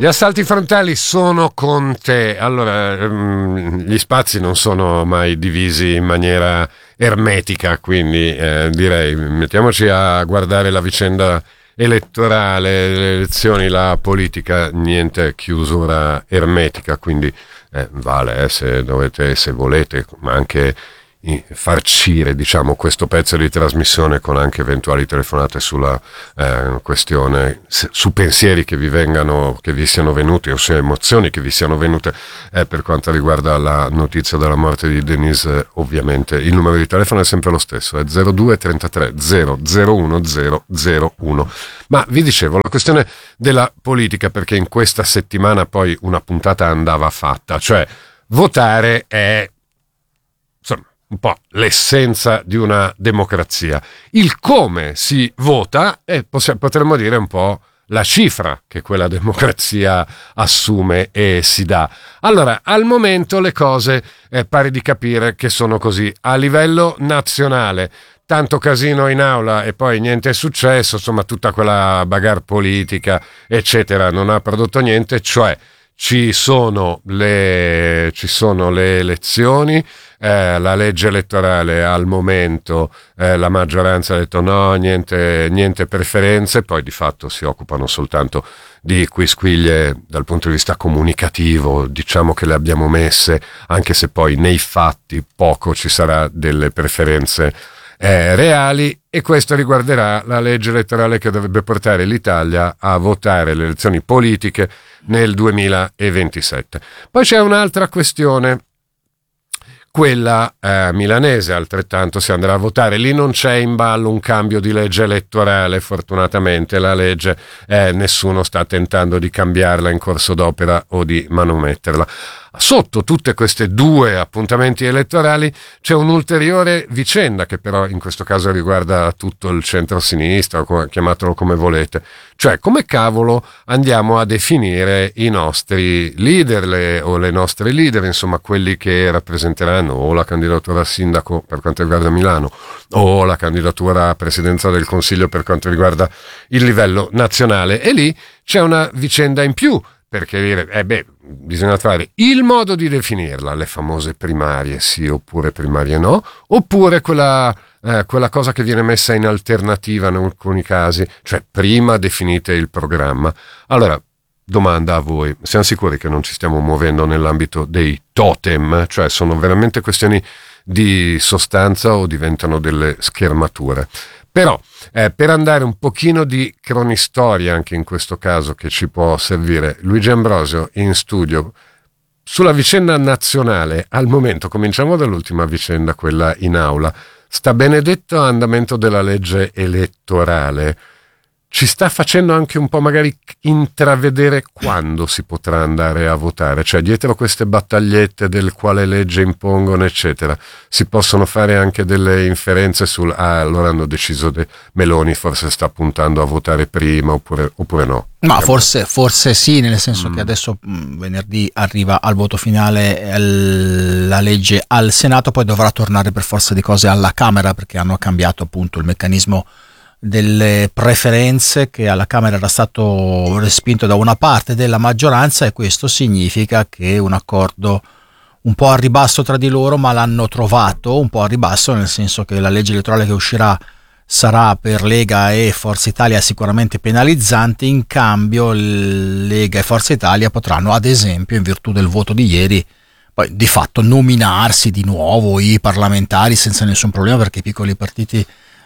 Gli assalti frontali sono con te. Allora, gli spazi non sono mai divisi in maniera ermetica, quindi direi mettiamoci a guardare la vicenda elettorale, le elezioni, la politica, niente chiusura ermetica, quindi vale se dovete, se volete, ma anche farcire, diciamo, questo pezzo di trasmissione con anche eventuali telefonate sulla questione, su pensieri che vi vengano, che vi siano venuti, o su emozioni che vi siano venute per quanto riguarda la notizia della morte di Denise. Ovviamente il numero di telefono è sempre lo stesso, è 02 33 001 001. Ma vi dicevo la questione della politica, perché in questa settimana poi una puntata andava fatta, cioè votare è un po' l'essenza di una democrazia. Il come si vota è, potremmo dire, un po' la cifra che quella democrazia assume e si dà. Allora, al momento le cose pare di capire che sono così. A livello nazionale, tanto casino in aula e poi niente è successo, insomma tutta quella bagarre politica, eccetera, non ha prodotto niente, cioè ci sono le elezioni, la legge elettorale al momento la maggioranza ha detto no, niente preferenze, poi di fatto si occupano soltanto di quisquiglie dal punto di vista comunicativo, diciamo che le abbiamo messe, anche se poi nei fatti poco ci sarà delle preferenze reali, e questo riguarderà la legge elettorale che dovrebbe portare l'Italia a votare le elezioni politiche nel 2027. Poi c'è un'altra questione, quella milanese, altrettanto si andrà a votare. Lì non c'è in ballo un cambio di legge elettorale, fortunatamente la legge nessuno sta tentando di cambiarla in corso d'opera o di manometterla. Sotto tutte queste due appuntamenti elettorali c'è un'ulteriore vicenda che però in questo caso riguarda tutto il centro-sinistra, chiamatelo come volete, cioè come cavolo andiamo a definire i nostri leader o le nostre leader, insomma quelli che rappresenteranno o la candidatura a sindaco per quanto riguarda Milano o la candidatura a presidenza del Consiglio per quanto riguarda il livello nazionale. E lì c'è una vicenda in più, perché dire, bisogna trovare il modo di definirla, le famose primarie sì oppure primarie no, oppure quella cosa che viene messa in alternativa in alcuni casi, cioè prima definite il programma. Allora, domanda a voi, siamo sicuri che non ci stiamo muovendo nell'ambito dei totem, cioè sono veramente questioni di sostanza o diventano delle schermature? Però per andare un pochino di cronistoria anche in questo caso che ci può servire, Luigi Ambrosio in studio sulla vicenda nazionale. Al momento cominciamo dall'ultima vicenda, quella in aula. Sta benedetto andamento della legge elettorale ci sta facendo anche un po' magari intravedere quando si potrà andare a votare, cioè dietro queste battagliette del quale legge impongono eccetera si possono fare anche delle inferenze sul allora hanno deciso Meloni forse sta puntando a votare prima oppure no. Ma forse sì, nel senso che adesso venerdì arriva al voto finale la legge al Senato, poi dovrà tornare per forza di cose alla Camera, perché hanno cambiato appunto il meccanismo delle preferenze che alla Camera era stato respinto da una parte della maggioranza, e questo significa che un accordo un po' a ribasso tra di loro, ma l'hanno trovato un po' a ribasso, nel senso che la legge elettorale che uscirà sarà per Lega e Forza Italia sicuramente penalizzante. In cambio Lega e Forza Italia potranno, ad esempio, in virtù del voto di ieri, poi di fatto nominarsi di nuovo i parlamentari senza nessun problema, perché i piccoli partiti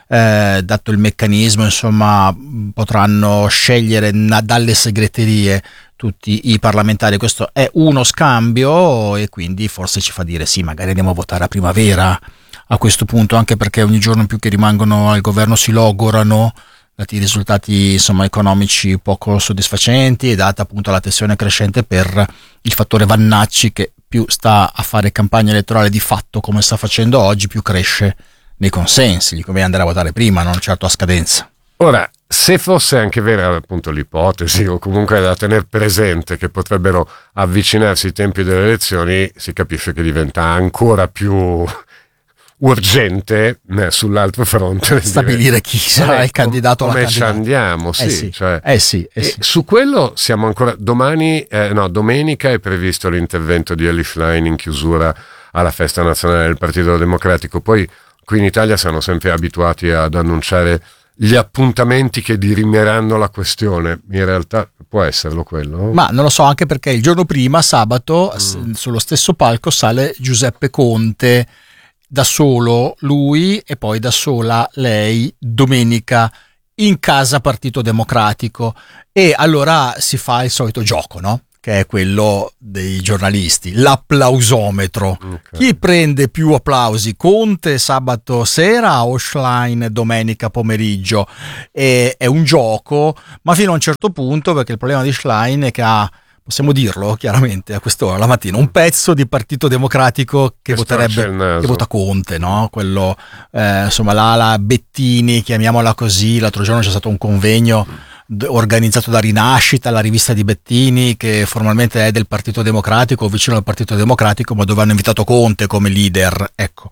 dato il meccanismo insomma potranno scegliere dalle segreterie tutti i parlamentari. Questo è uno scambio e quindi forse ci fa dire sì, magari andiamo a votare a primavera a questo punto, anche perché ogni giorno più che rimangono al governo si logorano, dati i risultati insomma economici poco soddisfacenti e data appunto la tensione crescente per il fattore Vannacci, che più sta a fare campagna elettorale di fatto come sta facendo oggi, più cresce nei consensi, gli conviene andare a votare prima, non certo a scadenza. Ora, se fosse anche vera appunto l'ipotesi, o comunque da tenere presente, che potrebbero avvicinarsi i tempi delle elezioni, si capisce che diventa ancora più urgente sull'altro fronte stabilire chi sarà il candidato alla come candidata. Ci andiamo, sì. Sì. Su quello siamo ancora domenica è previsto l'intervento di Elly Schlein in chiusura alla festa nazionale del Partito Democratico. Poi qui in Italia siamo sempre abituati ad annunciare gli appuntamenti che dirimeranno la questione. In realtà può esserlo quello? Ma non lo so, anche perché il giorno prima, sabato, sullo stesso palco sale Giuseppe Conte, da solo lui e poi da sola lei domenica in casa Partito Democratico, e allora si fa il solito gioco, no? Che è quello dei giornalisti, l'applausometro. Okay. Chi prende più applausi, Conte sabato sera o Schlein domenica pomeriggio? È un gioco, ma fino a un certo punto, perché il problema di Schlein è che ha, possiamo dirlo chiaramente a quest'ora la mattina, un pezzo di Partito Democratico che vota Conte, no? Quello insomma l'ala Bettini, chiamiamola così. L'altro giorno c'è stato un convegno organizzato da Rinascita, la rivista di Bettini, che formalmente è del Partito Democratico, vicino al Partito Democratico, ma dove hanno invitato Conte come leader, ecco.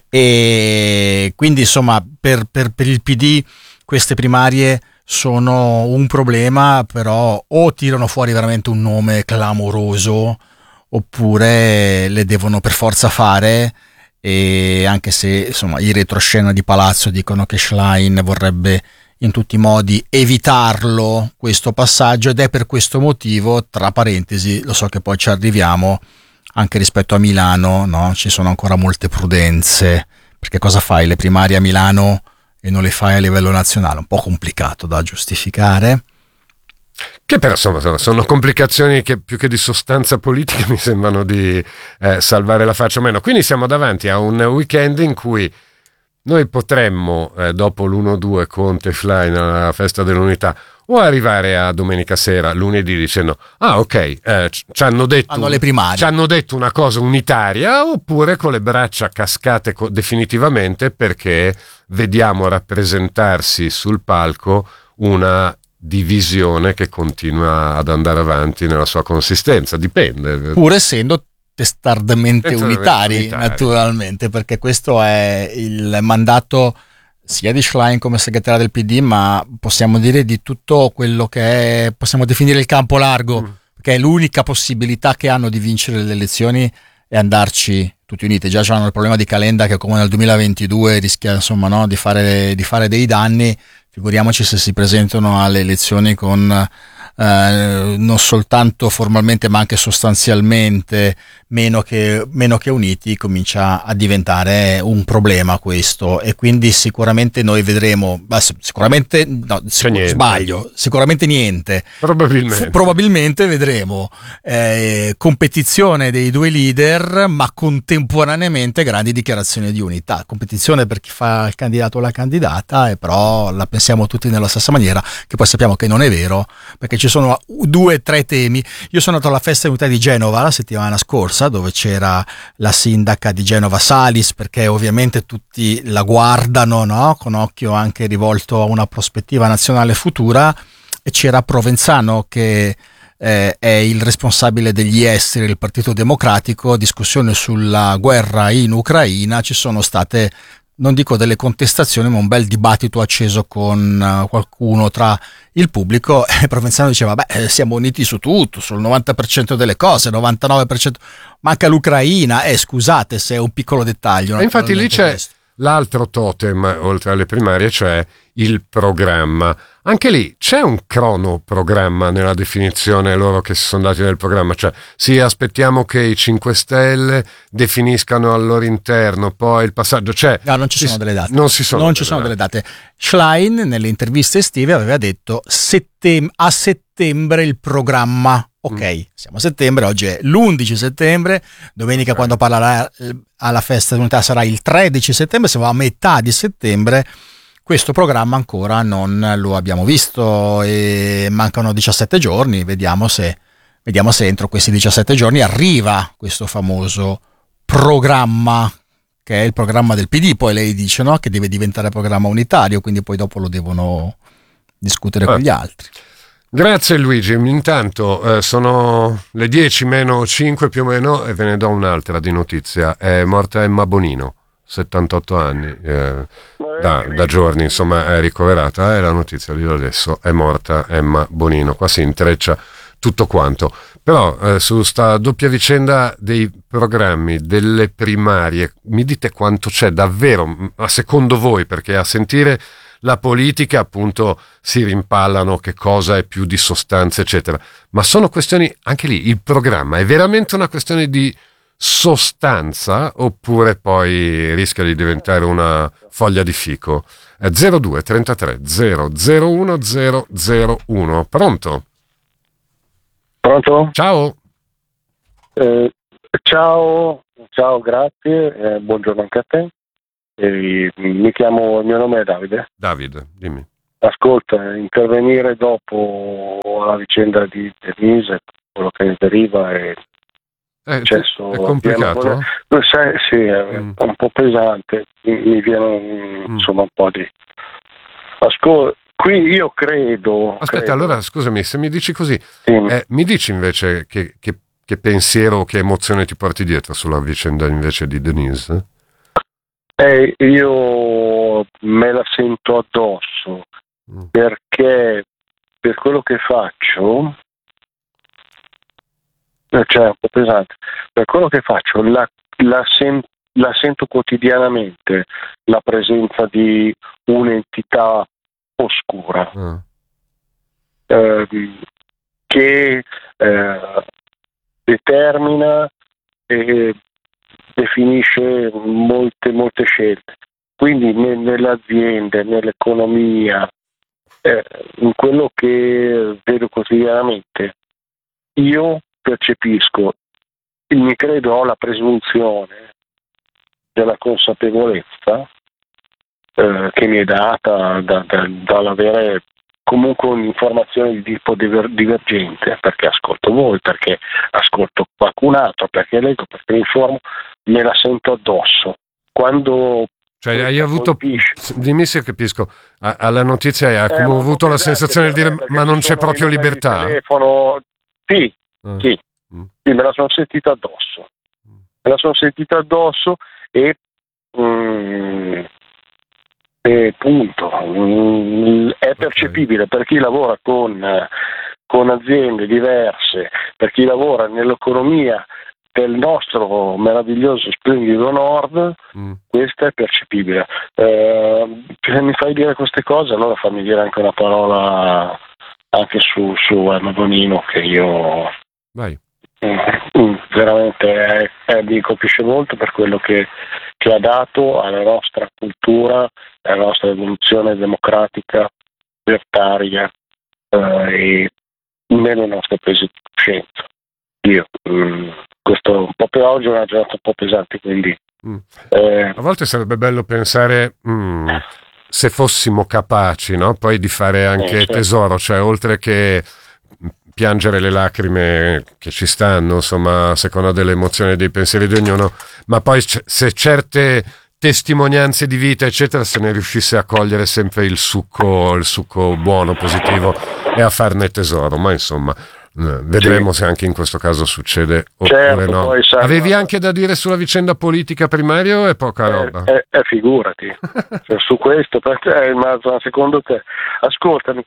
E quindi insomma per il PD queste primarie sono un problema, però o tirano fuori veramente un nome clamoroso oppure le devono per forza fare, e anche se insomma i retroscena di Palazzo dicono che Schlein vorrebbe in tutti i modi evitarlo questo passaggio, ed è per questo motivo, tra parentesi, lo so che poi ci arriviamo, anche rispetto a Milano, no? Ci sono ancora molte prudenze, perché cosa fai? Le primarie a Milano e non le fai a livello nazionale? Un po' complicato da giustificare. Che però insomma sono complicazioni che più che di sostanza politica mi sembrano di salvare la faccia o meno. Quindi siamo davanti a un weekend in cui noi potremmo, dopo l'1-2 Conte Schlein alla festa dell'unità, o arrivare a domenica sera, lunedì, dicendo ci hanno detto una cosa unitaria, oppure con le braccia cascate definitivamente, perché vediamo rappresentarsi sul palco una divisione che continua ad andare avanti nella sua consistenza. Dipende. Pur essendo testardamente unitari, naturalmente, perché questo è il mandato sia di Schlein come segretaria del PD, ma possiamo dire di tutto quello che è, possiamo definire il campo largo, perché è l'unica possibilità che hanno di vincere le elezioni e andarci tutti uniti. Già hanno il problema di Calenda, che come nel 2022 rischia insomma, no, di fare dei danni, figuriamoci se si presentano alle elezioni con non soltanto formalmente ma anche sostanzialmente meno che uniti. Comincia a diventare un problema questo, e quindi sicuramente noi vedremo, sicuramente niente, probabilmente vedremo competizione dei due leader, ma contemporaneamente grandi dichiarazioni di unità, competizione per chi fa il candidato o la candidata, e però la pensiamo tutti nella stessa maniera, che poi sappiamo che non è vero, perché ci sono 2-3 temi. Io sono andato alla festa dell'unità di Genova la settimana scorsa, dove c'era la sindaca di Genova Salis, perché ovviamente tutti la guardano, no? Con occhio anche rivolto a una prospettiva nazionale futura, e c'era Provenzano che è il responsabile degli esteri del Partito Democratico. Discussione sulla guerra in Ucraina, ci sono state, non dico delle contestazioni, ma un bel dibattito acceso con qualcuno tra il pubblico, e Provenzano diceva siamo uniti su tutto, sul 90% delle cose, 99%, manca l'Ucraina, scusate se è un piccolo dettaglio. E infatti lì c'è l'altro totem, oltre alle primarie, cioè il programma. Anche lì c'è un cronoprogramma nella definizione loro che si sono dati del programma, cioè sì, aspettiamo che i 5 Stelle definiscano al loro interno poi il passaggio, non ci sono delle date, non ci sono delle date. Schlein nelle interviste estive aveva detto a settembre il programma. Ok, siamo a settembre, oggi è l'11 settembre, domenica quando parlerà alla festa dell'unità sarà il 13 settembre, siamo a metà di settembre. Questo programma ancora non lo abbiamo visto e mancano 17 giorni, vediamo se entro questi 17 giorni arriva questo famoso programma, che è il programma del PD. Poi lei dice, no, che deve diventare programma unitario, quindi poi dopo lo devono discutere con gli altri. Grazie Luigi, intanto sono le 10 meno 5 più o meno, e ve ne do un'altra di notizia. È morta Emma Bonino. 78 anni, da giorni, insomma, è ricoverata, e la notizia di adesso è morta Emma Bonino. Qua si intreccia tutto quanto. Però su sta doppia vicenda dei programmi, delle primarie, mi dite quanto c'è davvero, ma secondo voi? Perché a sentire la politica appunto si rimpallano che cosa è più di sostanza, eccetera, ma sono questioni, anche lì il programma è veramente una questione di sostanza, oppure poi rischia di diventare una foglia di fico? 02 33 001 001. Pronto? Pronto? Ciao. Ciao, grazie, buongiorno anche a te. Il mio nome è Davide. Davide, dimmi. Ascolta, intervenire dopo la vicenda di Denise, quello che ne deriva è successo. È complicato? Sì, è un po' pesante, mi viene insomma un po' di... Ascolta, qui io credo... Aspetta, allora scusami, se mi dici così, sì. Mi dici invece che pensiero, che emozione ti porti dietro sulla vicenda invece di Denise? Io me la sento addosso, perché per quello che faccio, cioè è un po' pesante, per quello che faccio la sento quotidianamente la presenza di un'entità oscura che determina e definisce molte scelte. Quindi nelle aziende, nell'economia, in quello che vedo quotidianamente, io percepisco, mi credo, ho la presunzione della consapevolezza che mi è data dall'avere comunque un'informazione di tipo divergente, perché ascolto voi, perché ascolto qualcun altro, perché leggo, perché mi informo, me la sento addosso. Quando hai avuto, dimmi se capisco, alla notizia hai come avuto la sensazione di dire ma non c'è proprio libertà? Telefono, sì, me la sono sentita addosso. E punto. È percepibile per chi lavora con aziende diverse, per chi lavora nell'economia del nostro meraviglioso splendido nord, questo è percepibile. Se mi fai dire queste cose, allora fammi dire anche una parola anche su Emma Bonino, che io veramente mi colpisce molto per quello che ha dato alla nostra cultura, alla nostra evoluzione democratica, libertaria e nelle nostre prese di coscienza. Questo un po' per oggi è una giornata un po' pesante, quindi a volte sarebbe bello pensare se fossimo capaci, no? Poi di fare anche tesoro, cioè oltre che piangere le lacrime che ci stanno, insomma, a seconda delle emozioni e dei pensieri di ognuno, ma poi se certe testimonianze di vita, eccetera, se ne riuscisse a cogliere sempre il succo buono, positivo, e a farne tesoro. Ma insomma, vedremo se anche in questo caso succede oppure no. Poi, sai, avevi anche da dire sulla vicenda politica primaria o è poca roba? Figurati, cioè, su questo, perché ma secondo te, ascoltami,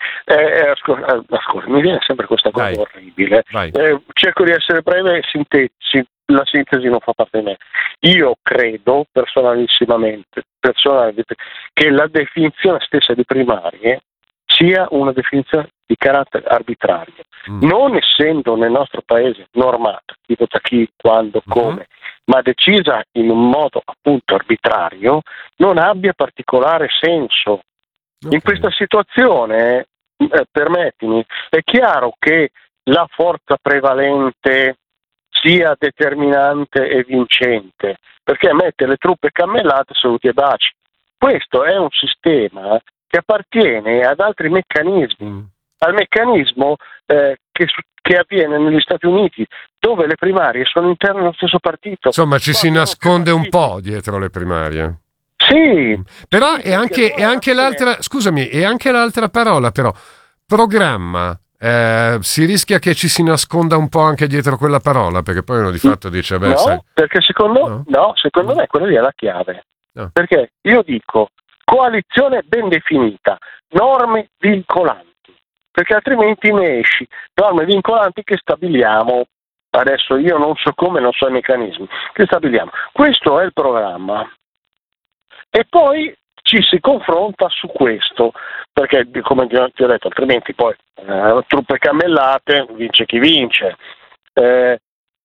mi viene sempre questa cosa orribile. Cerco di essere breve e la sintesi non fa parte di me. Io credo personalmente che la definizione stessa di primarie sia una definizione di carattere arbitrario, non essendo nel nostro paese normata chi vota chi, quando, come, ma decisa in un modo appunto arbitrario, non abbia particolare senso. In questa situazione, permettimi, è chiaro che la forza prevalente sia determinante e vincente, perché mette le truppe cammellate, saluti e baci. Questo è un sistema che appartiene ad altri meccanismi, al meccanismo che avviene negli Stati Uniti, dove le primarie sono interne allo stesso partito. Insomma, ci si nasconde un po' dietro le primarie. Sì. Però è anche l'altra, scusami, è anche l'altra parola, però, programma. Si rischia che ci si nasconda un po' anche dietro quella parola, perché poi uno di fatto dice perché secondo me quella lì è la chiave. No. Perché io dico coalizione ben definita, norme vincolanti, perché altrimenti ne esci. Norme vincolanti che stabiliamo, adesso io non so come, non so i meccanismi, che stabiliamo. Questo è il programma. E poi ci si confronta su questo, perché come ti ho detto, altrimenti poi truppe cammellate, vince chi vince. E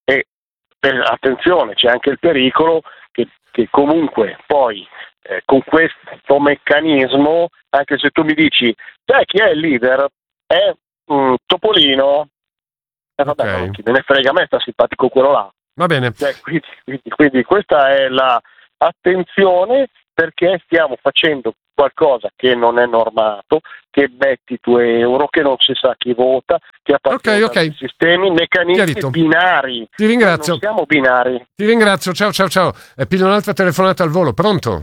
attenzione, c'è anche il pericolo che comunque poi con questo meccanismo, anche se tu mi dici chi è il leader? È Topolino, vabbè, Okay. no, chi me ne frega, a me sta simpatico quello là. Va bene. Quindi questa è la attenzione, perché stiamo facendo qualcosa che non è normato, che metti 2 euro, che non si sa chi vota, che appartiene a sistemi, meccanismi Chiarito. binari. Ti ringrazio. Non siamo binari. Ti ringrazio, ciao. Piglio un'altra telefonata al volo, pronto?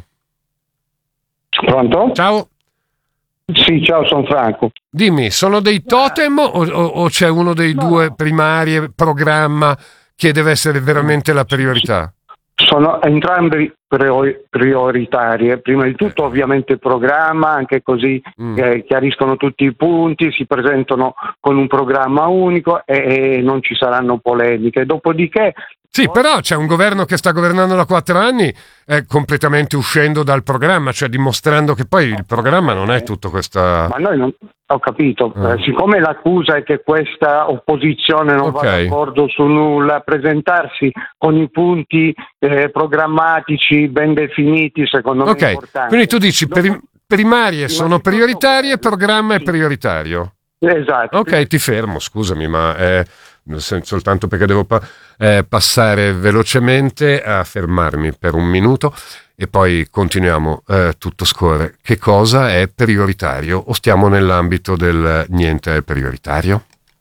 Pronto? Ciao. Sì, ciao, sono Franco. Dimmi, sono dei totem o c'è uno dei due primari programma che deve essere veramente la priorità? Sono entrambi prioritarie. Prima di tutto ovviamente il programma, anche così chiariscono tutti i punti, si presentano con un programma unico e non ci saranno polemiche. Dopodiché... Sì, però c'è un governo che sta governando da 4 anni completamente uscendo dal programma, cioè dimostrando che poi il programma non è tutto questa... Ma noi non... Ho capito, siccome l'accusa è che questa opposizione non va d'accordo su nulla, presentarsi con i punti programmatici ben definiti, secondo me è importante. Quindi tu dici primarie sono prioritarie, programma è prioritario. Esatto. Ok, ti fermo, scusami, ma soltanto perché devo passare velocemente a fermarmi per un minuto e poi continuiamo, tutto scorre. Che cosa è prioritario o stiamo nell'ambito del niente è prioritario?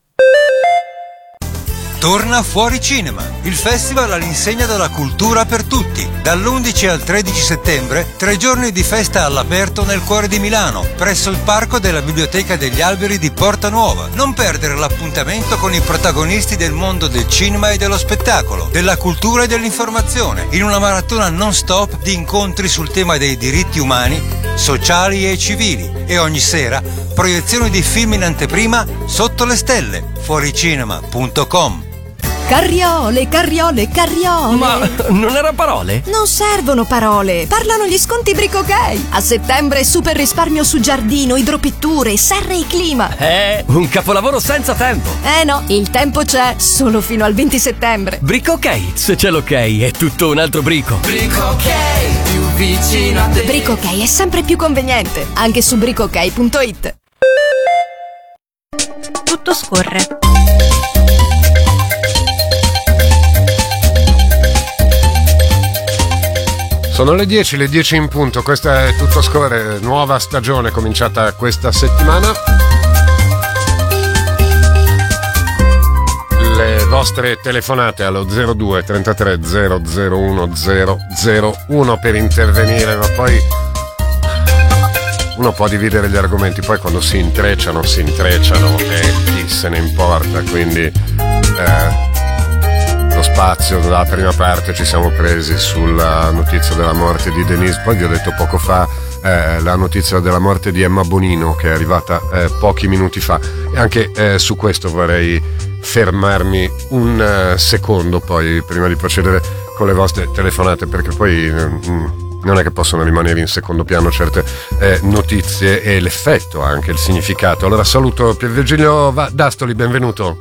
Torna Fuori Cinema, il festival all'insegna della cultura per tutti. Dall'11 al 13 settembre, 3 giorni di festa all'aperto nel cuore di Milano, presso il parco della Biblioteca degli Alberi di Porta Nuova. Non perdere l'appuntamento con i protagonisti del mondo del cinema e dello spettacolo, della cultura e dell'informazione, in una maratona non stop di incontri sul tema dei diritti umani, sociali e civili. E ogni sera, proiezioni di film in anteprima sotto le stelle. Fuoricinema.com. Carriole. Ma non era parole? Non servono parole, parlano gli sconti Brico Ok. A settembre super risparmio su giardino, idropitture, serre e clima. Un capolavoro senza tempo. No, il tempo c'è, solo fino al 20 settembre. Brico Ok, se c'è l'ok è tutto un altro brico. Brico Ok, più vicino a te. Brico Ok è sempre più conveniente, anche su bricok.it. Tutto scorre. Sono le 10 in punto, questa è Tutto Scorre, nuova stagione cominciata questa settimana. Le vostre telefonate allo 02 33 001 001 per intervenire, ma poi uno può dividere gli argomenti, poi quando si intrecciano e chi se ne importa, quindi lo spazio della prima parte ci siamo presi sulla notizia della morte di Denise, poi vi ho detto poco fa la notizia della morte di Emma Bonino che è arrivata pochi minuti fa, e anche su questo vorrei fermarmi un secondo poi prima di procedere con le vostre telefonate, perché poi non è che possono rimanere in secondo piano certe notizie e l'effetto, anche il significato. Allora saluto Pier Virgilio D'Astoli, benvenuto.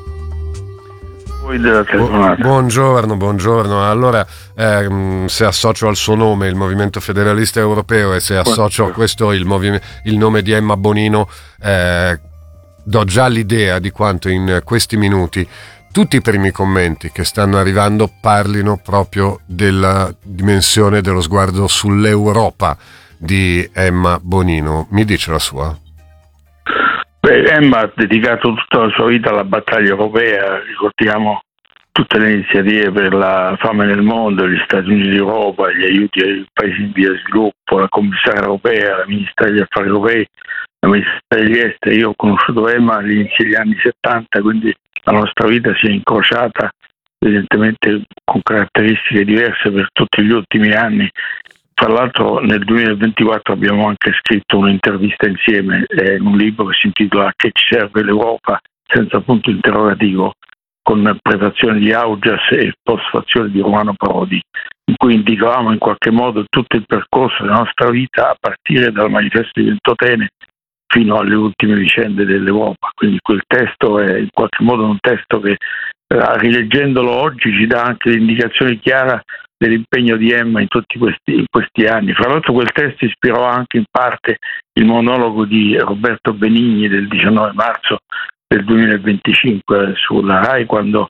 Buongiorno. Allora, se associo al suo nome il Movimento Federalista Europeo e se associo a questo il nome di Emma Bonino, do già l'idea di quanto in questi minuti tutti i primi commenti che stanno arrivando parlino proprio della dimensione dello sguardo sull'Europa di Emma Bonino. Mi dice la sua? Emma ha dedicato tutta la sua vita alla battaglia europea, ricordiamo tutte le iniziative per la fame nel mondo, gli Stati Uniti d'Europa, gli aiuti ai paesi in via di sviluppo, la commissaria europea, la ministra degli affari europei, la ministra degli esteri. Io ho conosciuto Emma all'inizio degli anni 70, quindi la nostra vita si è incrociata evidentemente con caratteristiche diverse per tutti gli ultimi anni, Tra l'altro nel 2024 abbiamo anche scritto un'intervista insieme in un libro che si intitola Che ci serve l'Europa senza punto interrogativo, con prefazione di Augias e postfazione di Romano Prodi, in cui indicavamo in qualche modo tutto il percorso della nostra vita a partire dal manifesto di Ventotene fino alle ultime vicende dell'Europa. Quindi quel testo è in qualche modo un testo che rileggendolo oggi ci dà anche l'indicazione chiara dell'impegno di Emma in tutti questi anni. Fra l'altro quel testo ispirò anche in parte il monologo di Roberto Benigni del 19 marzo del 2025 sulla RAI, quando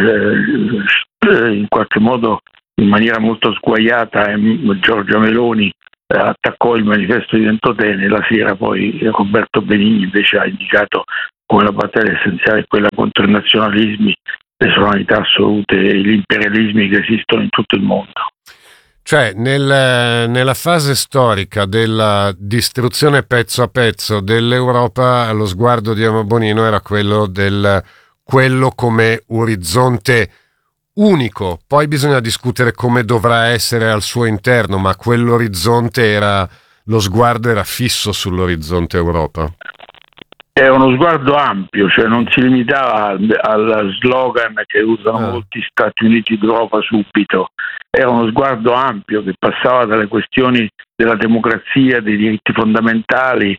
in qualche modo in maniera molto sguaiata Giorgia Meloni attaccò il manifesto di Ventotene. La sera poi Roberto Benigni invece ha indicato come la battaglia essenziale è quella contro i nazionalismi, le sovranità assolute e gli imperialismi che esistono in tutto il mondo. Cioè, nella fase storica della distruzione pezzo a pezzo dell'Europa, lo sguardo di Emma Bonino era quello come orizzonte unico. Poi bisogna discutere come dovrà essere al suo interno, ma quell'orizzonte lo sguardo era fisso sull'orizzonte Europa. È uno sguardo ampio, cioè non si limitava al slogan che usano molti Stati Uniti d'Europa subito. Era uno sguardo ampio che passava dalle questioni della democrazia, dei diritti fondamentali,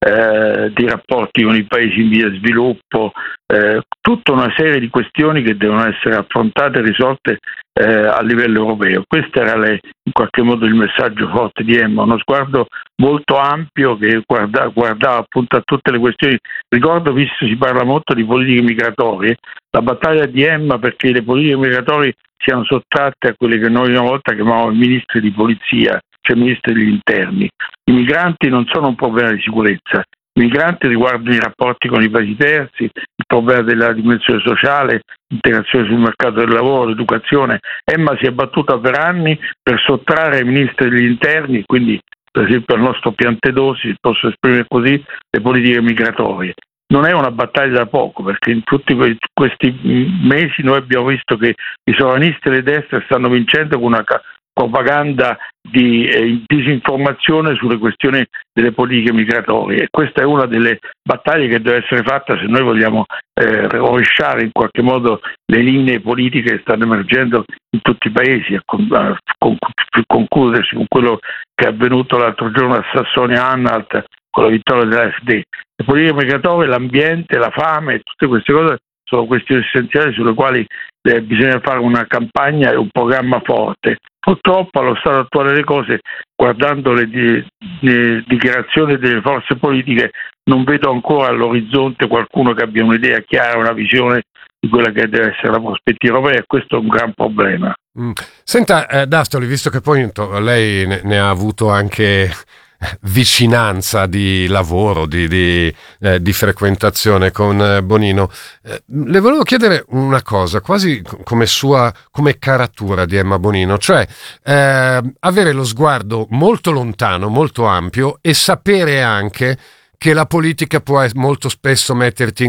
dei rapporti con i paesi in via di sviluppo, tutta una serie di questioni che devono essere affrontate e risolte a livello europeo. Questo era in qualche modo il messaggio forte di Emma, uno sguardo molto ampio che guardava appunto a tutte le questioni. Ricordo, visto si parla molto di politiche migratorie, la battaglia di Emma perché le politiche migratorie siano sottratte a quelle che noi una volta chiamavamo ministri di polizia, cioè ministri degli interni. I migranti non sono un problema di sicurezza, i migranti riguardano i rapporti con i paesi terzi, il problema della dimensione sociale, integrazione sul mercato del lavoro, educazione. Emma si è battuta per anni per sottrarre ai ministri degli interni, quindi per esempio al nostro Piantedosi, posso esprimere così, le politiche migratorie. Non è una battaglia da poco, perché in tutti questi mesi noi abbiamo visto che i sovranisti e le destre stanno vincendo con una propaganda di disinformazione sulle questioni delle politiche migratorie, e questa è una delle battaglie che deve essere fatta se noi vogliamo rovesciare in qualche modo le linee politiche che stanno emergendo in tutti i paesi, a concludersi con quello che è avvenuto l'altro giorno a Sassonia-Anhalt con la vittoria dell'AfD. Le politiche migratorie, l'ambiente, la fame, tutte queste cose sono questioni essenziali sulle quali bisogna fare una campagna e un programma forte. Purtroppo allo stato attuale delle cose, guardando le dichiarazioni delle forze politiche, non vedo ancora all'orizzonte qualcuno che abbia un'idea chiara, una visione di quella che deve essere la prospettiva europea, e questo è un gran problema. Senta, D'Astoli, visto che poi lei ne ha avuto anche vicinanza di lavoro, di frequentazione con Bonino, le volevo chiedere una cosa, quasi come caratura di Emma Bonino, cioè avere lo sguardo molto lontano, molto ampio, e sapere anche che la politica può molto spesso metterti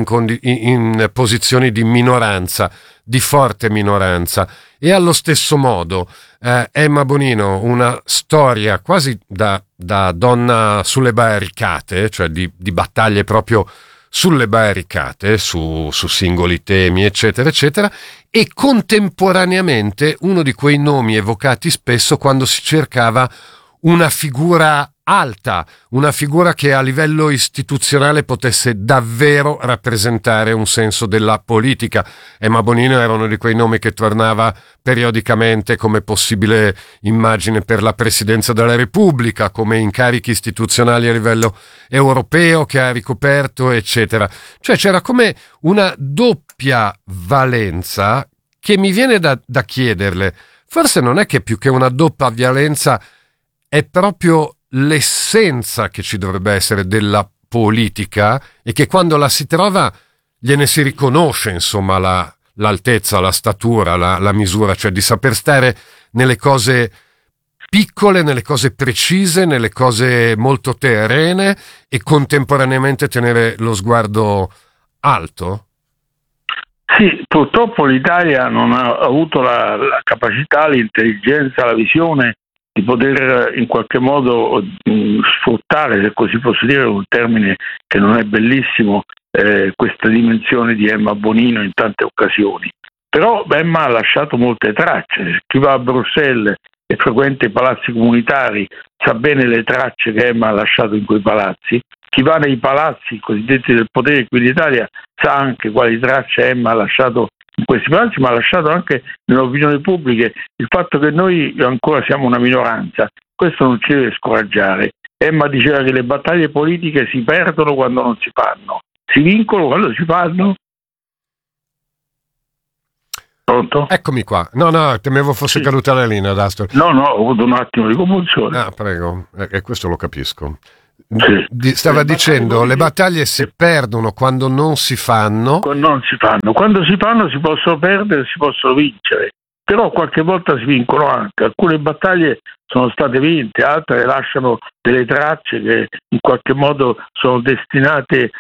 in posizioni di minoranza, di forte minoranza, e allo stesso modo Emma Bonino, una storia quasi da donna sulle barricate, cioè di battaglie proprio sulle barricate, su singoli temi, eccetera, eccetera, e contemporaneamente uno di quei nomi evocati spesso quando si cercava una figura alta, una figura che a livello istituzionale potesse davvero rappresentare un senso della politica. Emma Bonino era uno di quei nomi che tornava periodicamente come possibile immagine per la presidenza della Repubblica, come incarichi istituzionali a livello europeo che ha ricoperto, eccetera. Cioè c'era come una doppia valenza che mi viene da chiederle. Forse non è che più che una doppia valenza è proprio l'essenza che ci dovrebbe essere della politica, e che quando la si trova gliene si riconosce, insomma, l'altezza, la statura, la misura, cioè di saper stare nelle cose piccole, nelle cose precise, nelle cose molto terrene, e contemporaneamente tenere lo sguardo alto? Sì, purtroppo l'Italia non ha avuto la capacità, l'intelligenza, la visione di poter in qualche modo sfruttare, se così posso dire, un termine che non è bellissimo, questa dimensione di Emma Bonino in tante occasioni. Però Emma ha lasciato molte tracce. Chi va a Bruxelles e frequenta i palazzi comunitari sa bene le tracce che Emma ha lasciato in quei palazzi. Chi va nei palazzi cosiddetti del potere qui in Italia sa anche quali tracce Emma ha lasciato in questi palazzi, ma ha lasciato anche nell'opinione pubblica il fatto che noi ancora siamo una minoranza. Questo non ci deve scoraggiare. Emma diceva che le battaglie politiche si perdono quando non si fanno, si vincono quando si fanno. Pronto? Eccomi qua. No, temevo fosse caduta la linea, D'Astoli. No, ho avuto un attimo di convulsione. Ah, prego, e questo lo capisco. Sì. Stava dicendo, le battaglie si perdono quando non si fanno. Quando si fanno si possono perdere, si possono vincere. Però qualche volta si vincono anche. Alcune battaglie sono state vinte, altre lasciano delle tracce che in qualche modo sono destinate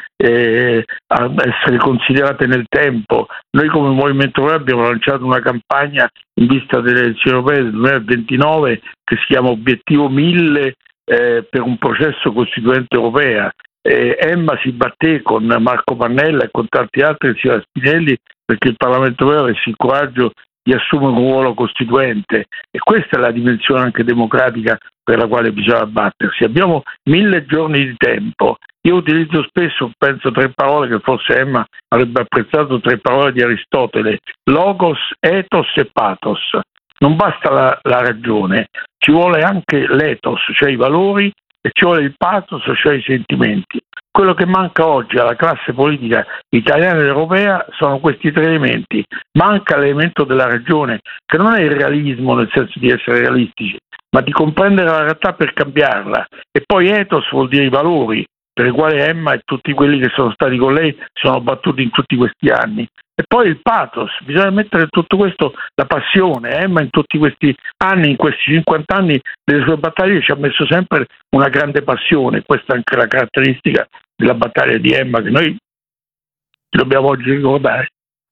a essere considerate nel tempo. Noi come Movimento Europeo abbiamo lanciato una campagna in vista delle elezioni europee del 2029 che si chiama Obiettivo 1000 per un processo costituente europea. Emma si batté con Marco Pannella e con tanti altri, sia Spinelli, perché il Parlamento europeo avesse il coraggio di assumere un ruolo costituente, e questa è la dimensione anche democratica per la quale bisogna battersi. Abbiamo 1000 giorni di tempo. Io utilizzo spesso, penso, 3 parole che forse Emma avrebbe apprezzato, 3 parole di Aristotele: logos, ethos e pathos. Non basta la ragione, ci vuole anche l'ethos, cioè i valori, e ci vuole il pathos, cioè i sentimenti. Quello che manca oggi alla classe politica italiana ed europea sono questi 3 elementi. Manca l'elemento della ragione, che non è il realismo nel senso di essere realistici, ma di comprendere la realtà per cambiarla. E poi ethos vuol dire i valori, per i quali Emma e tutti quelli che sono stati con lei sono battuti in tutti questi anni. E poi il pathos, bisogna mettere in tutto questo la passione. Emma in tutti questi anni, in questi 50 anni delle sue battaglie, ci ha messo sempre una grande passione. Questa è anche la caratteristica della battaglia di Emma che noi dobbiamo oggi ricordare.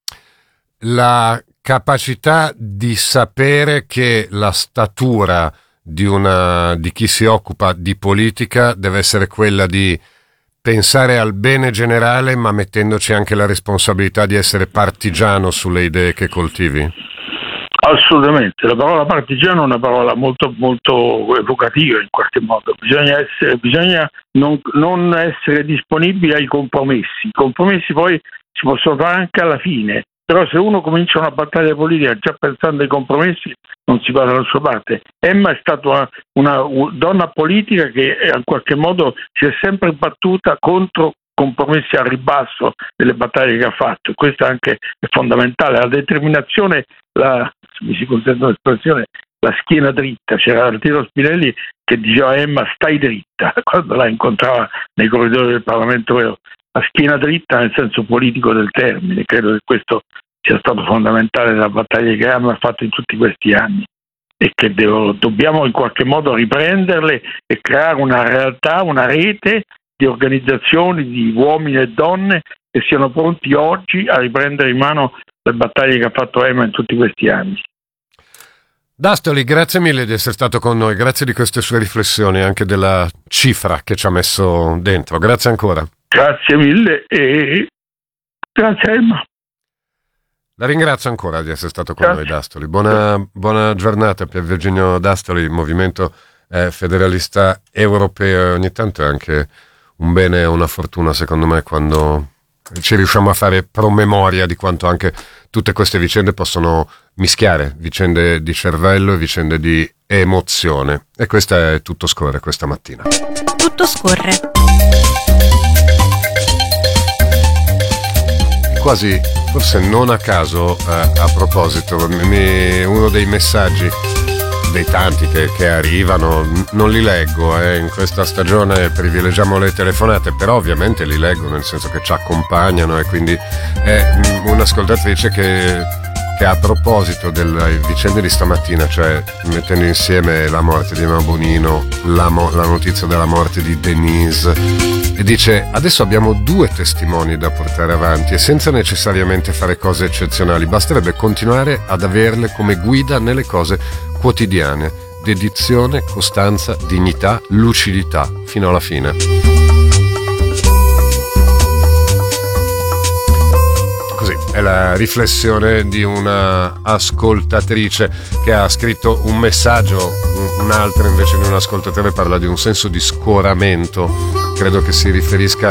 La capacità di sapere che la statura di chi si occupa di politica deve essere quella di pensare al bene generale, ma mettendoci anche la responsabilità di essere partigiano sulle idee che coltivi? Assolutamente, la parola partigiano è una parola molto, molto evocativa in qualche modo. Bisogna non essere disponibili ai compromessi. I compromessi poi si possono fare anche alla fine, però se uno comincia una battaglia politica già pensando ai compromessi non si va dalla sua parte. Emma è stata una donna politica che in qualche modo si è sempre battuta contro compromessi al ribasso delle battaglie che ha fatto. Questo anche è fondamentale. La determinazione, mi si consente l'espressione, la schiena dritta. C'era Arturo Spinelli che diceva a Emma stai dritta quando la incontrava nei corridoi del Parlamento europeo. La schiena dritta nel senso politico del termine. Credo che questo sia stato fondamentale nella battaglia che Emma ha fatto in tutti questi anni, e che dobbiamo in qualche modo riprenderle e creare una realtà, una rete di organizzazioni, di uomini e donne che siano pronti oggi a riprendere in mano le battaglie che ha fatto Emma in tutti questi anni. D'Astoli, grazie mille di essere stato con noi, grazie di queste sue riflessioni, anche della cifra che ci ha messo dentro. Grazie ancora. Grazie mille e grazie Emma. La ringrazio ancora di essere stato con noi, D'Astoli. Buona giornata per Virginio D'Astoli, Movimento Federalista Europeo. Ogni tanto è anche un bene e una fortuna, secondo me, quando ci riusciamo a fare promemoria di quanto anche tutte queste vicende possono mischiare, vicende di cervello e vicende di emozione. E questa è Tutto Scorre questa mattina. Tutto scorre. Quasi, forse non a caso, a proposito, uno dei messaggi, dei tanti che arrivano, non li leggo, in questa stagione privilegiamo le telefonate, però ovviamente li leggo, nel senso che ci accompagnano, e quindi un'ascoltatrice che a proposito delle vicende di stamattina, cioè mettendo insieme la morte di Emma Bonino, la notizia della morte di Denise, e dice: adesso abbiamo 2 testimoni da portare avanti e senza necessariamente fare cose eccezionali, basterebbe continuare ad averle come guida nelle cose quotidiane. dedizione, costanza, dignità, lucidità, fino alla fine. Così, è la riflessione di una ascoltatrice che ha scritto un messaggio, un'altra invece di un ascoltatore parla di un senso di scoramento, credo che si riferisca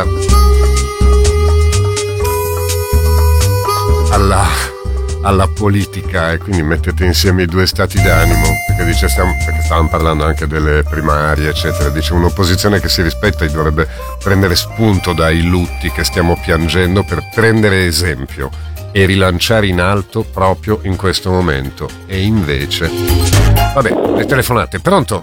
alla politica, e quindi mettete insieme i due stati d'animo, perché dice perché stavamo parlando anche delle primarie eccetera, dice un'opposizione che si rispetta e dovrebbe prendere spunto dai lutti che stiamo piangendo per prendere esempio e rilanciare in alto proprio in questo momento, e invece vabbè, le telefonate. Pronto?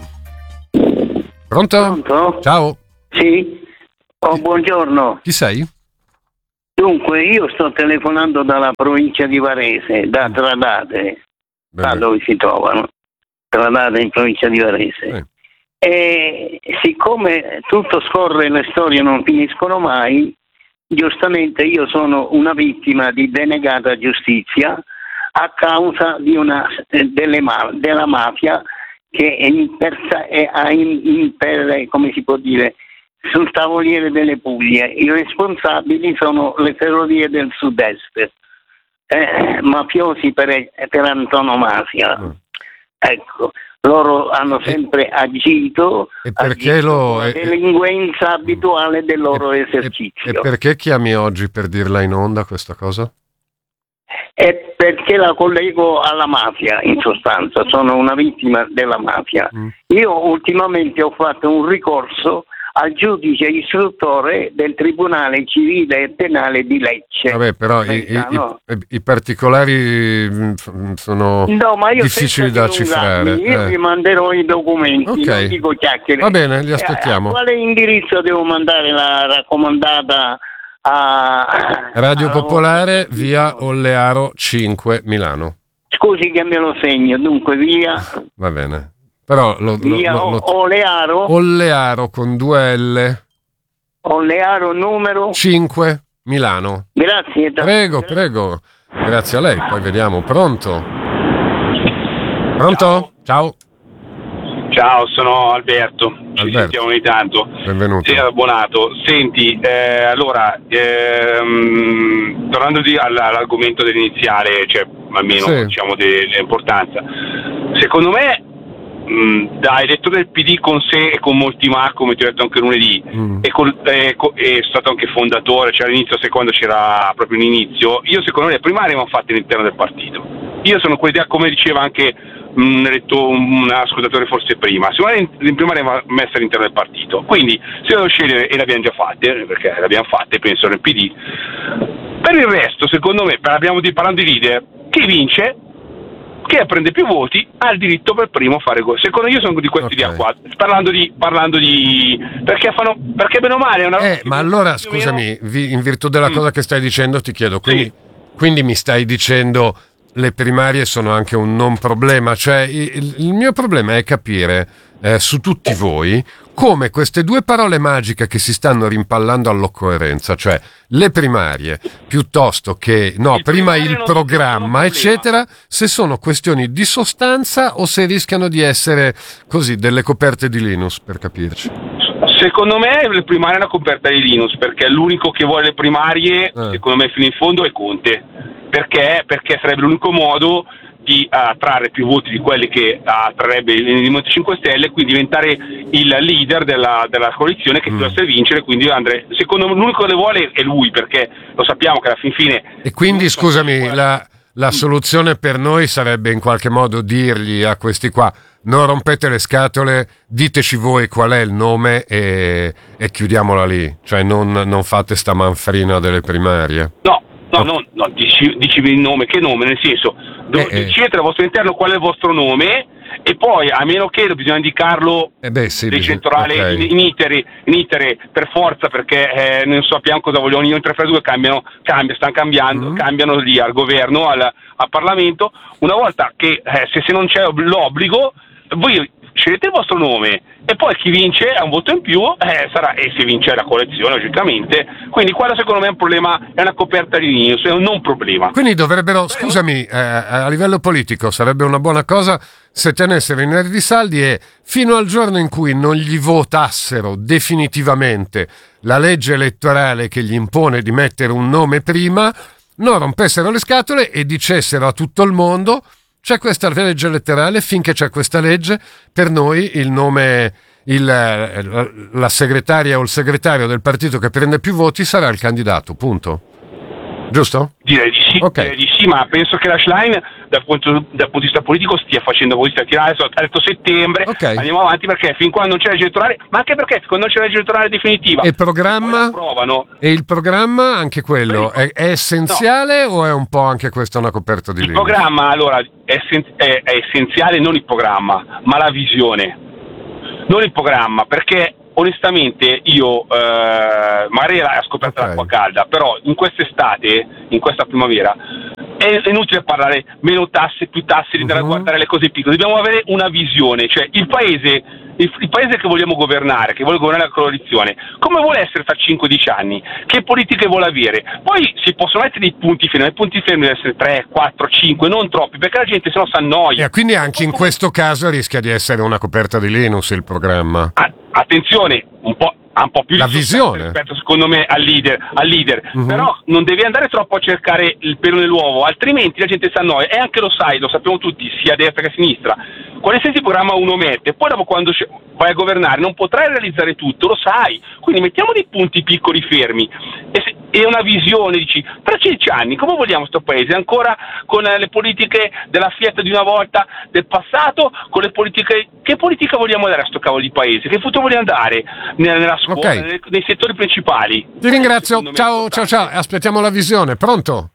Ciao. Sì. Buongiorno. Chi sei? Dunque, io sto telefonando dalla provincia di Varese, da Tradate, dove si trovano, Tradate in provincia di Varese. E siccome tutto scorre e le storie non finiscono mai, giustamente io sono una vittima di denegata giustizia a causa di della mafia che come si può dire, sul tavoliere delle Puglie. I responsabili sono le ferrovie del sud-est, mafiosi per antonomasia. Ecco, loro hanno sempre agito la delinquenza abituale del loro esercizio. E perché chiami oggi per dirla in onda questa cosa? È perché la collego alla mafia, in sostanza, sono una vittima della mafia. Io ultimamente ho fatto un ricorso al giudice istruttore del Tribunale Civile e Penale di Lecce. Vabbè, però i particolari sono difficili da cifrare. Io vi manderò i documenti, non dico chiacchiere. Va bene, li aspettiamo. A quale indirizzo devo mandare la raccomandata? A Radio Popolare, via Ollearo 5, Milano. Scusi che me lo segno, dunque via. Va bene. Però Ollearo con 2 L. Ollearo numero 5, Milano. Grazie. Prego. Grazie a lei. Poi vediamo. Pronto? Ciao. Ciao, sono Alberto. Ci sentiamo ogni tanto. Benvenuto. Abbonato. Senti, allora, tornando all'argomento dell'iniziale, cioè almeno diciamo dell'importanza. Secondo me, da elettore del PD con sé e con molti ma, come ti ho detto anche lunedì, è stato anche fondatore, cioè all'inizio, quando c'era proprio l'inizio, io secondo me le primarie vanno fatte all'interno del partito. Io sono quell'idea, come diceva anche un ascoltatore forse prima, secondo me le primarie vanno messe all'interno del partito, quindi se devo scegliere, e le abbiamo già fatte, perché le abbiamo fatte, penso nel PD. Per il resto, secondo me, parlando di leader, chi vince, chi prende più voti, ha il diritto per primo a fare gol. Secondo me, io sono di questa idea qua, parlando di perché bene o male è una ma allora scusami, in virtù della cosa che stai dicendo ti chiedo, quindi mi stai dicendo le primarie sono anche un non problema, cioè il mio problema è capire su tutti voi come queste due parole magiche che si stanno rimpallando all'occorrenza, cioè le primarie piuttosto che prima il programma eccetera, se sono questioni di sostanza o se rischiano di essere così delle coperte di Linus, per capirci. Secondo me le primarie è una coperta di Linus, perché l'unico che vuole le primarie secondo me fino in fondo è Conte, perché sarebbe l'unico modo di attrarre più voti di quelli che attrarrebbe il Movimento 5 Stelle, quindi diventare il leader della coalizione che dovesse vincere. Quindi secondo me l'unico che le vuole è lui, perché lo sappiamo che alla fin fine. E quindi scusami, la soluzione per noi sarebbe in qualche modo dirgli a questi qua: non rompete le scatole, diteci voi qual è il nome e chiudiamola lì, cioè non fate sta manfrina delle primarie. No, dici il nome, che nome? Nel senso, decidete al vostro interno qual è il vostro nome, e poi, a meno che bisogna indicarlo decentrale in itere per forza, perché non sappiamo cosa vogliono. Ogni 3x2 cambiano lì al governo, al Parlamento. Una volta che se non c'è l'obbligo, voi scegliete il vostro nome e poi chi vince ha un voto in più, sarà, e se vince la coalizione logicamente, quindi quello secondo me è un problema, è una coperta di Linus, è un non problema. Quindi dovrebbero, scusami, a livello politico sarebbe una buona cosa se tenessero i nervi saldi e fino al giorno in cui non gli votassero definitivamente la legge elettorale che gli impone di mettere un nome prima, non rompessero le scatole e dicessero a tutto il mondo: c'è questa legge elettorale, finché c'è questa legge, per noi il nome, la segretaria o il segretario del partito che prende più voti sarà il candidato, punto. Giusto? Direi di sì, okay. Direi di sì, ma penso che la Schlein dal punto di vista politico stia facendo così, ha detto settembre, okay. Andiamo avanti perché fin quando non c'è legge elettorale, ma anche perché quando non c'è legge elettorale definitiva e il programma e il programma anche quello è essenziale, no. O è un po' anche questa una coperta di legge? Il programma allora è essenziale, non il programma ma la visione, non il programma, perché onestamente io magari ha scoperto l'acqua calda, però in quest'estate, in questa primavera è inutile parlare meno tasse, più tasse, andare a guardare le cose piccole, dobbiamo avere una visione, cioè il paese che vogliamo governare, che vuole governare la coalizione, come vuole essere tra 5-10 anni, che politiche vuole avere, poi si possono mettere dei punti fermi, i punti fermi devono essere 3, 4, 5, non troppi, perché la gente sennò si annoia. Quindi anche in questo caso rischia di essere una coperta di Linus il programma. Attenzione, ha un po' più la visione rispetto secondo me al leader, però non devi andare troppo a cercare il pelo nell'uovo, altrimenti la gente si annoia, e anche lo sappiamo tutti, sia a destra che a sinistra, qualsiasi programma uno mette, poi dopo quando vai a governare non potrai realizzare tutto, lo sai, quindi mettiamo dei punti piccoli fermi e una visione, dici, tra 10 anni come vogliamo questo paese? Ancora con le politiche della Fiat di una volta, del passato, con le politiche, che politica vogliamo dare a sto cavolo di paese? Che futuro vogliamo dare nella scuola, nei settori principali? Ti ringrazio, ciao, aspettiamo la visione, pronto?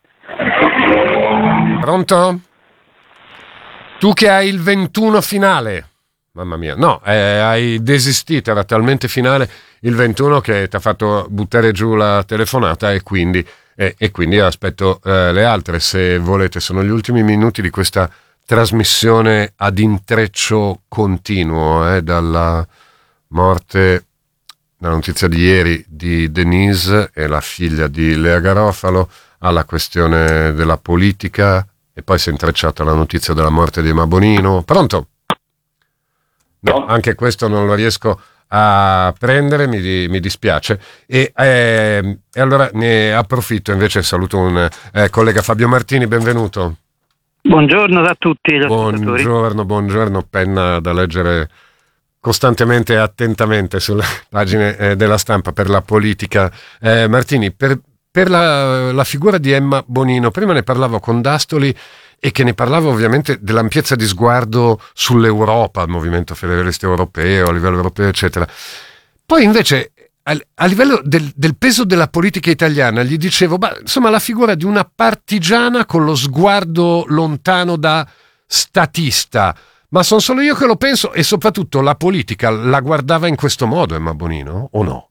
Tu che hai il 21 finale, mamma mia, no, hai desistito, era talmente finale il 21 che ti ha fatto buttare giù la telefonata e quindi aspetto le altre, se volete. Sono gli ultimi minuti di questa trasmissione ad intreccio continuo, dalla morte, la notizia di ieri di Denise e la figlia di Lea Garofalo, alla questione della politica, e poi si è intrecciata la notizia della morte di Emma Bonino. Pronto? No, anche questo non lo riesco a prendere, mi dispiace. E allora ne approfitto, invece saluto un collega, Fabio Martini, benvenuto. Buongiorno a tutti. Buongiorno, penna da leggere costantemente e attentamente sulle pagine della stampa per la politica. Martini, per la figura di Emma Bonino, prima ne parlavo con D'Astoli e che ne parlava ovviamente dell'ampiezza di sguardo sull'Europa, il movimento federalista europeo, a livello europeo, eccetera. Poi invece a livello del peso della politica italiana gli dicevo, insomma, la figura di una partigiana con lo sguardo lontano da statista. Ma sono solo io che lo penso, e soprattutto la politica la guardava in questo modo Emma Bonino, o no?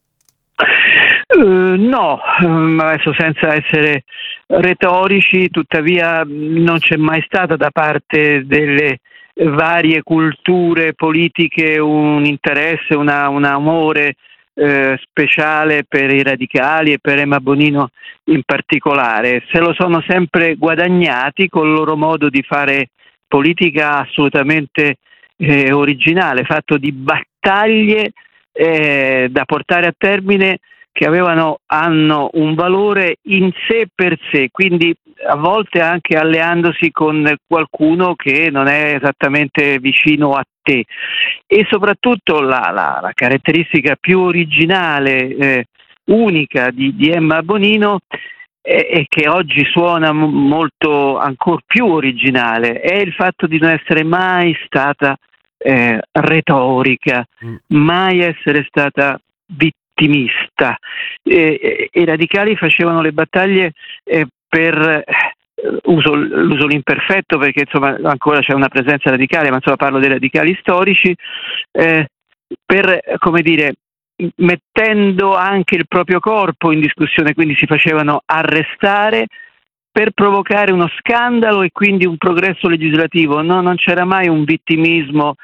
No, adesso senza essere retorici, tuttavia non c'è mai stata da parte delle varie culture politiche un interesse, un amore speciale per i radicali e per Emma Bonino in particolare. Se lo sono sempre guadagnati col loro modo di fare politica assolutamente originale, fatto di battaglie da portare a termine, che hanno un valore in sé per sé, quindi a volte anche alleandosi con qualcuno che non è esattamente vicino a te. E soprattutto la caratteristica più originale, unica di Emma Bonino, e che oggi suona molto ancor più originale, è il fatto di non essere mai stata retorica, mai essere stata vittimista. I radicali facevano le battaglie per uso l'imperfetto perché insomma ancora c'è una presenza radicale, ma insomma parlo dei radicali storici, per, come dire, mettendo anche il proprio corpo in discussione, quindi si facevano arrestare per provocare uno scandalo e quindi un progresso legislativo. No, non c'era mai un vittimismo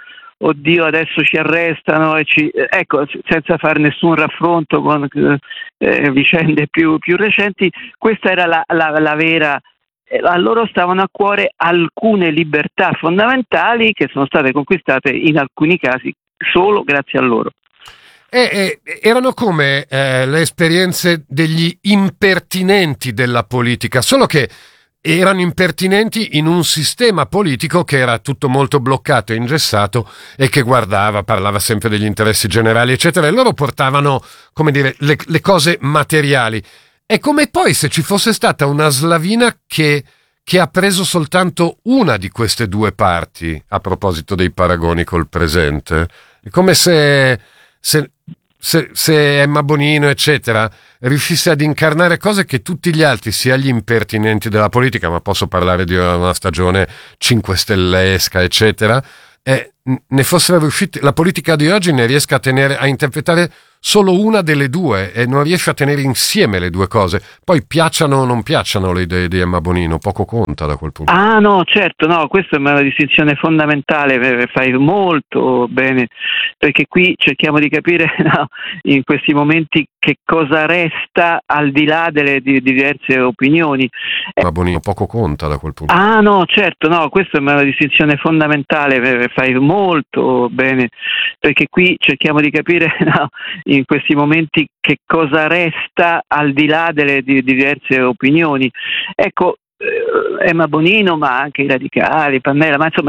oddio adesso ci arrestano ecco, senza fare nessun raffronto con vicende più recenti, questa era la vera. A loro stavano a cuore alcune libertà fondamentali che sono state conquistate in alcuni casi solo grazie a loro. Erano come le esperienze degli impertinenti della politica, solo che erano impertinenti in un sistema politico che era tutto molto bloccato e ingessato e che parlava sempre degli interessi generali, eccetera, e loro portavano, come dire, le cose materiali. È come poi se ci fosse stata una slavina che ha preso soltanto una di queste due parti, a proposito dei paragoni col presente. È come se Emma Bonino, eccetera, riuscisse ad incarnare cose che tutti gli altri, sia gli impertinenti della politica, ma posso parlare di una stagione cinquestellesca, eccetera, ne fossero riusciti, la politica di oggi ne riesca a interpretare solo una delle due e non riesce a tenere insieme le due cose. Poi piacciono o non piacciono le idee di Emma Bonino, poco conta da quel punto. Ah no, certo, no, questa è una distinzione fondamentale, fai molto bene, perché qui cerchiamo di capire in questi momenti che cosa resta al di là delle diverse opinioni. Emma Bonino poco conta da quel punto. Ah no, certo, no, questa è una distinzione fondamentale, fai molto bene, perché qui cerchiamo di capire in questi momenti che cosa resta al di là delle diverse opinioni. Ecco, Emma Bonino, ma anche i radicali, Pannella, ma insomma